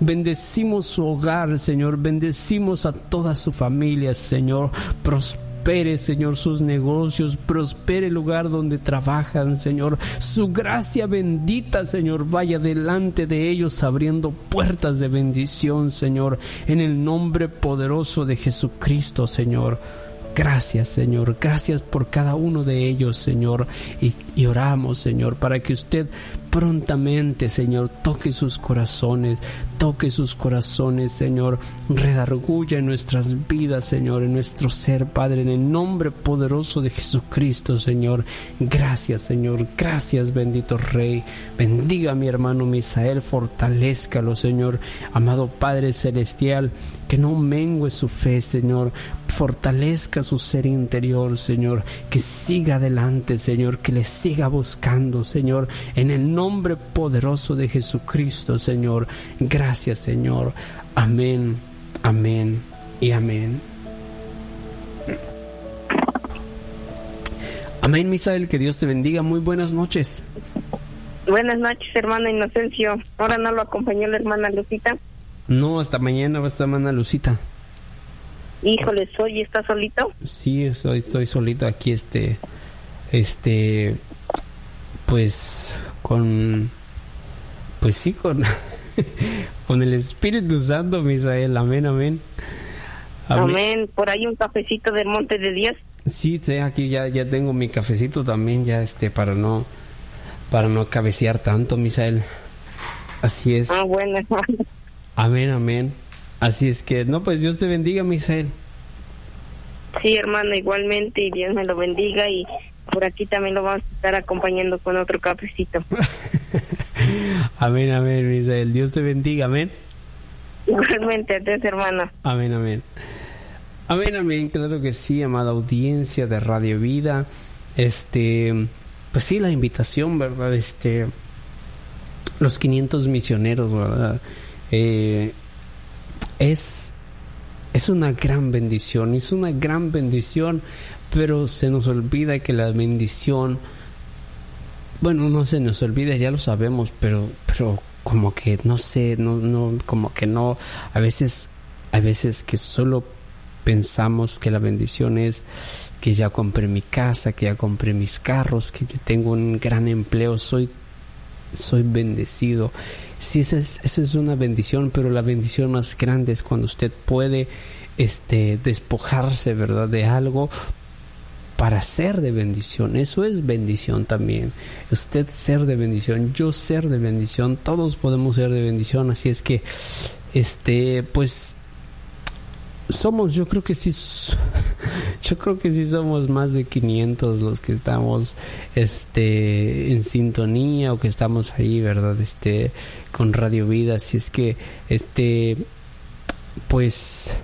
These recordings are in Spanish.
bendecimos su hogar, Señor, bendecimos a toda su familia, Señor. Prospere, Señor, sus negocios, prospere el lugar donde trabajan, Señor. Su gracia bendita, Señor, vaya delante de ellos abriendo puertas de bendición, Señor, en el nombre poderoso de Jesucristo, Señor. Gracias, Señor, gracias por cada uno de ellos, Señor, y oramos, Señor, para que usted prontamente, Señor, toque sus corazones, Señor, redarguya en nuestras vidas, Señor, en nuestro ser, Padre, en el nombre poderoso de Jesucristo, Señor. Gracias, Señor, gracias, bendito Rey. Bendiga a mi hermano Misael, fortalézcalo, Señor, amado Padre Celestial, que no mengue su fe, Señor, fortalezca su ser interior, Señor, que siga adelante, Señor, que le siga buscando, Señor, en el nombre poderoso de Jesucristo, Señor. Gracias, Señor. Amén, amén y amén. Amén, Misael, que Dios te bendiga. Muy buenas noches. Buenas noches, hermano Inocencio. ¿Ahora no lo acompañó la hermana Lucita? No, hasta mañana va a estar hermana Lucita. Híjole, ¿está solito? Sí, estoy solito aquí, pues con con el Espíritu Santo, Misael. Amén, amén. Amén. Por ahí un cafecito del Monte de Dios. Sí, aquí ya tengo mi cafecito también, ya para no cabecear tanto, Misael. Así es. Ah, bueno. Amén, amén. Así es que, pues Dios te bendiga, Misael. Sí, hermano, igualmente, y Dios me lo bendiga, y por aquí también lo vamos a estar acompañando con otro cafecito. Amén, amén, Misael. Dios te bendiga, amén. Igualmente, adiós, hermano. Amén, amén. Amén, amén, claro que sí, amada audiencia de Radio Vida. Pues sí, la invitación, ¿verdad? Los 500 misioneros, ¿verdad? Es una gran bendición, pero se nos olvida que la bendición, bueno, no se nos olvida, ya lo sabemos, pero como que no sé, no, como que no, a veces que solo pensamos que la bendición es que ya compré mi casa, que ya compré mis carros, que ya tengo un gran empleo, soy bendecido. Sí, esa es una bendición, pero la bendición más grande es cuando usted puede despojarse, ¿verdad?, de algo para ser de bendición. Eso es bendición también. Usted ser de bendición, yo ser de bendición, todos podemos ser de bendición. Así es que pues somos, yo creo que sí somos más de 500 los que estamos en sintonía, o que estamos ahí, ¿verdad?, con Radio Vida. Así es que pues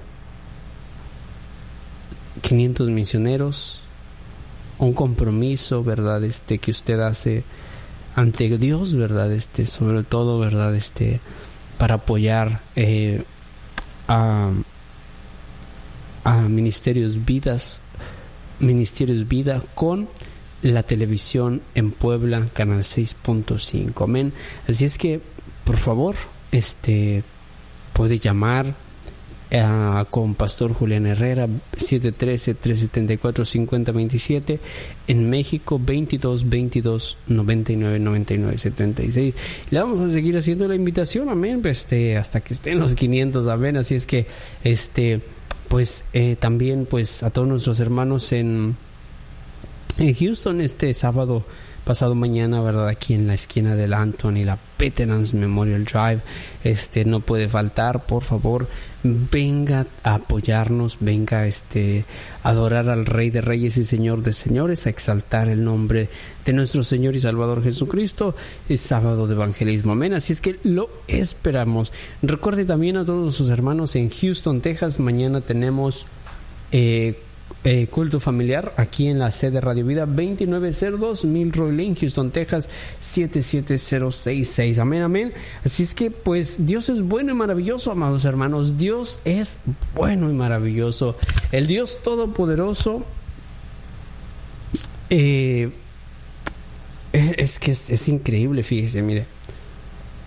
500 misioneros, un compromiso, ¿verdad?, que usted hace ante Dios, ¿verdad?, sobre todo, ¿verdad?, para apoyar a Ministerios Vida con la televisión en Puebla, canal 6.5. Amén. Así es que, por favor, puede llamar con Pastor Julián Herrera, 713-374-5027, en México 22-22-99-99-76. Le vamos a seguir haciendo la invitación, amén, hasta que estén los 500, amén. Así es que pues también, pues, a todos nuestros hermanos en Houston, sábado pasado mañana, ¿verdad?, aquí en la esquina del Anthony, la Veterans Memorial Drive, no puede faltar. Por favor, venga a apoyarnos, venga a adorar al Rey de Reyes y Señor de Señores, a exaltar el nombre de nuestro Señor y Salvador Jesucristo. Es sábado de evangelismo, amén. Así es que lo esperamos. Recuerde también a todos sus hermanos en Houston, Texas, mañana tenemos culto familiar aquí en la sede Radio Vida, 2902 Milroy Lane, Houston, Texas, 77066. Amén, amén. Así es que, pues, Dios es bueno y maravilloso, amados hermanos. Dios es bueno y maravilloso. El Dios Todopoderoso es que es increíble, fíjese, mire.